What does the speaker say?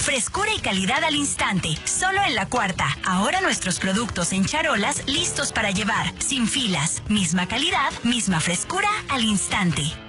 Frescura y calidad al instante, solo en La Cuarta. Ahora nuestros productos en charolas listos para llevar, sin filas. Misma calidad, misma frescura al instante.